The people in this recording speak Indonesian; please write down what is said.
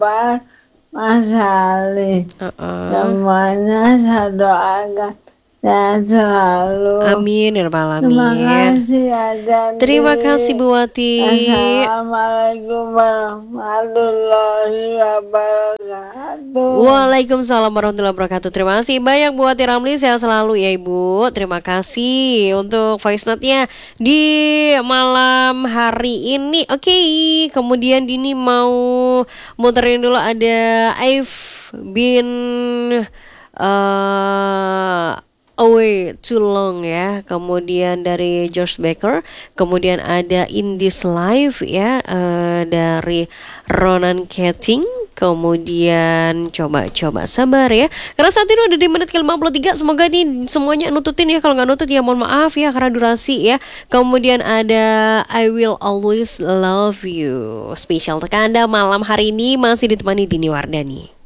Akbar, Mas Ali. Semuanya saya doakan sehat selalu. Amin ya rabbal Terima alamin. kasih ya Janti. Terima kasih Bu Wati. Assalamualaikum warahmatullahi wabarakatuh. Waalaikumsalam warahmatullahi wabarakatuh. Terima kasih banyak Bu Wati Ramli. Sehat selalu ya Ibu. Terima kasih untuk voice note-nya di malam hari ini. Oke, kemudian Dini mau muterin dulu ada I've been Away Too Long ya. Kemudian dari George Baker. Kemudian ada In This Life ya, dari Ronan Keating. Kemudian coba sabar ya, karena saat ini udah di menit ke-53. Semoga nih semuanya nututin ya. Kalau nggak nutut ya mohon maaf ya karena durasi ya. Kemudian ada I Will Always Love You, spesial untuk Anda malam hari ini, masih ditemani Dini Wardani.